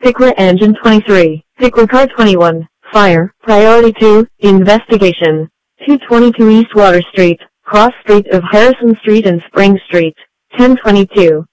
Pickler Engine 23. Pickler Car 21. Fire. Priority 2. Investigation. 222 East Water Street, cross street of Harrison Street and Spring Street. 1022.